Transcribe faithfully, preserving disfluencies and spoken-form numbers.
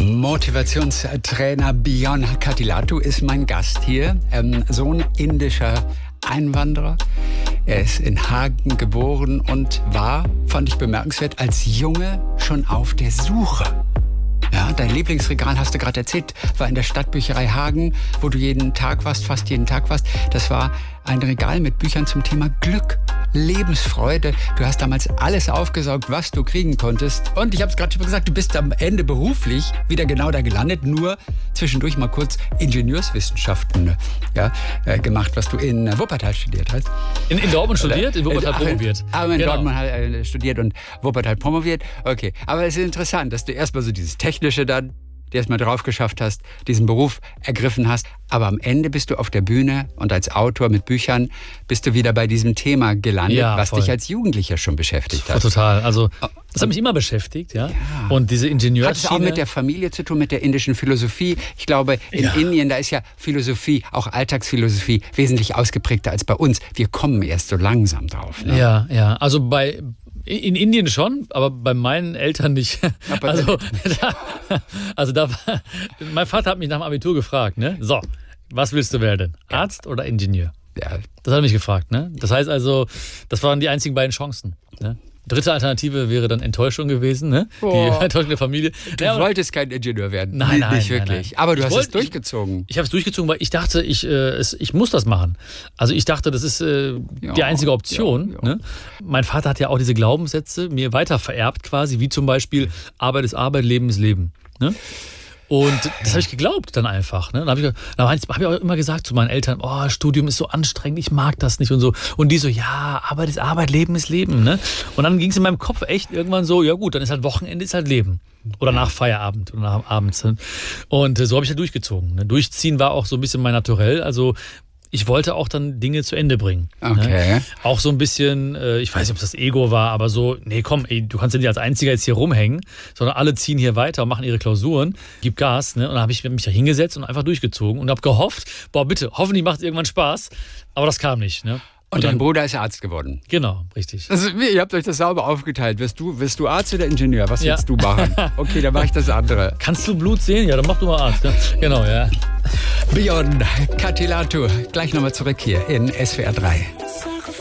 Motivationstrainer Björn Kattilatu ist mein Gast hier. Ähm, Sohn indischer Einwanderer. Er ist in Hagen geboren und war, fand ich bemerkenswert, als Junge schon auf der Suche. Ja, dein Lieblingsregal, hast du gerade erzählt, war in der Stadtbücherei Hagen, wo du jeden Tag warst, fast jeden Tag warst. Das war ein Regal mit Büchern zum Thema Glück, Lebensfreude. Du hast damals alles aufgesaugt, was du kriegen konntest. Und ich habe es gerade schon gesagt, du bist am Ende beruflich wieder genau da gelandet, nur zwischendurch mal kurz Ingenieurswissenschaften ja, äh, gemacht, was du in Wuppertal studiert hast. In, in Dortmund studiert, in Wuppertal Ach, promoviert. Aber in genau. Dortmund halt, äh, studiert und Wuppertal promoviert. Okay, aber es ist interessant, dass du erstmal so dieses Technische dann erstmal drauf geschafft hast, diesen Beruf ergriffen hast. Aber am Ende bist du auf der Bühne und als Autor mit Büchern bist du wieder bei diesem Thema gelandet, Ja, was voll. dich als Jugendlicher schon beschäftigt hat. Total. Also das hat mich immer beschäftigt, ja. Ja. Und diese Hat es auch Ingenieursschiene. mit der Familie zu tun, mit der indischen Philosophie? Ich glaube, in Ja. Indien, da ist ja Philosophie, auch Alltagsphilosophie, wesentlich ausgeprägter als bei uns. Wir kommen erst so langsam drauf. Ne? Ja, ja. Also bei in Indien schon, aber bei meinen Eltern nicht. Aber- Also da, also da war, mein Vater hat mich nach dem Abitur gefragt, ne? So, was willst du werden? Arzt oder Ingenieur? Ja. Das hat er mich gefragt, ne? Das heißt also, das waren die einzigen beiden Chancen. Ne? Dritte Alternative wäre dann Enttäuschung gewesen, ne? Boah. Die Enttäuschung der Familie. Du Ja, aber- wolltest kein Ingenieur werden. Nein, nein, Nicht nein, wirklich. nein. Aber du Ich hast wollte- es durchgezogen. Ich habe es durchgezogen, weil ich dachte, ich, äh, es, ich muss das machen. Also ich dachte, das ist äh, Ja, die einzige Option. ja, ja. Ne? Mein Vater hat ja auch diese Glaubenssätze mir weiter vererbt quasi, wie zum Beispiel Arbeit ist Arbeit, Leben ist Leben. Ne? Und das habe ich geglaubt dann einfach. Ne? Dann habe ich, dann hab ich auch immer gesagt zu meinen Eltern, oh, Studium ist so anstrengend, ich mag das nicht und so. Und die so, ja, Arbeit ist Arbeit, Leben ist Leben. Ne? Und dann ging es in meinem Kopf echt irgendwann so, ja gut, dann ist halt Wochenende, ist halt Leben. Oder nach Feierabend oder nach abends. Ne? Und äh, so habe ich ja durchgezogen. Ne? Durchziehen war auch so ein bisschen mein Naturell. Also ich wollte auch dann Dinge zu Ende bringen. Okay. Ne? Auch so ein bisschen, äh, ich weiß nicht, ob es das Ego war, aber so, nee, komm, ey, du kannst ja nicht als Einziger jetzt hier rumhängen, sondern alle ziehen hier weiter und machen ihre Klausuren, gib Gas. Ne? Und dann habe ich mich da hingesetzt und einfach durchgezogen und habe gehofft, boah, bitte, hoffentlich macht es irgendwann Spaß. Aber das kam nicht. Ne? Und dein Bruder ist Arzt geworden. Genau, richtig. Also, ihr habt euch das sauber aufgeteilt. Wirst du, wirst du Arzt oder Ingenieur? Was Ja. willst du machen? Okay, dann mache ich das andere. Kannst du Blut sehen? Ja, dann mach du mal Arzt. Ne? Genau, ja. Björn Kattilatu. Gleich nochmal zurück hier in S W R drei.